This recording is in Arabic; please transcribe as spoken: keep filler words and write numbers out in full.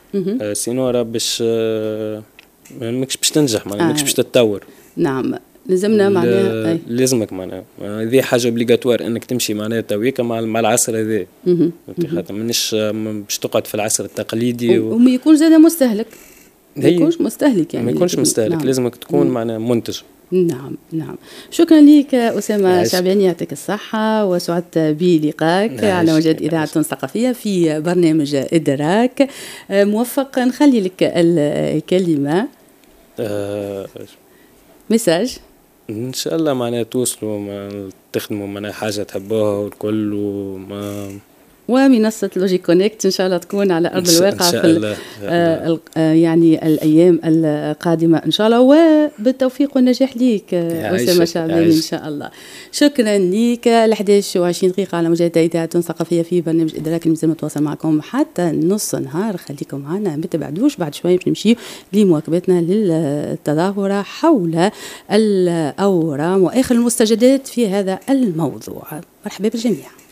آه سينو راه باش آه ماكش باش تنجح معناها ماكش باش تتطور. نعم لازمنا معناها لازمك معناها هذه حاجه اوبليغاتوار انك تمشي معناها تويكا مع مع العصر هذا. خاطر مانيش باش تقعد في العصر التقليدي و... وما يكونش زاد مستهلك ما يكونش مستهلك يعني ما يكونش مستهلك. نعم. لازمك تكون معناها منتج. نعم نعم. شكرا لك أسامة شعباني يعطيك الصحة وسعدت بلقائك على موجات إذاعة ثقافية في برنامج إدراك. موفق. نخلي لك الكلمة. أه مساج ان شاء الله معناها توصلوا ما تخدموا معناها حاجه تحبوها والكل وما ومنصة لوجيك كونكت إن شاء الله تكون على أرض الواقع في آه يعني الأيام القادمة إن شاء الله وبالتوفيق والنجاح ليك أسامة شعباني إن شاء الله. شكرا لك. الأحداث وعشرين دقيقة على موجات إذاعة ثقافية في برنامج إدراك المزال متواصل معكم حتى نص نهار. خليكم معنا ما تبعدوش. بعد شوية باش نمشي لمواكبتنا للتظاهرة حول الأورام وآخر المستجدات في هذا الموضوع. مرحبا بالجميع.